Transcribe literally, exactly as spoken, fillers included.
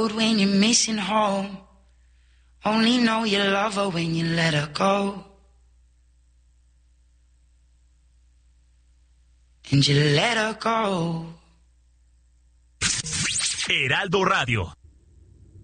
road when you're missing home. Only know you love her when you let her go. And you let her go. Heraldo Radio,